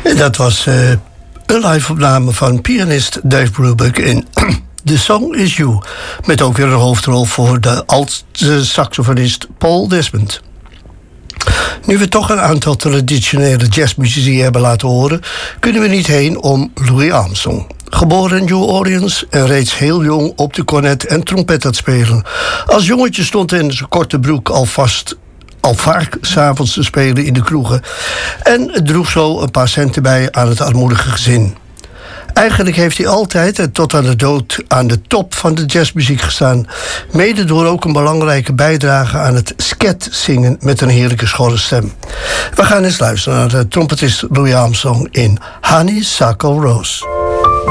En dat was een live-opname van pianist Dave Brubeck in The Song Is You. Met ook weer een hoofdrol voor de alt-saxofonist Paul Desmond. Nu we toch een aantal traditionele jazzmuzici hebben laten horen, kunnen we niet heen om Louis Armstrong. Geboren in New Orleans en reeds heel jong op de cornet en trompet aan het spelen. Als jongetje stond hij in zijn korte broek al vaak 's avonds te spelen in de kroegen. En droeg zo een paar centen bij aan het armoedige gezin. Eigenlijk heeft hij altijd en tot aan de dood aan de top van de jazzmuziek gestaan. Mede door ook een belangrijke bijdrage aan het sket zingen met een heerlijke schorre stem. We gaan eens luisteren naar de trompetist Louis Armstrong in Honeysuckle Rose.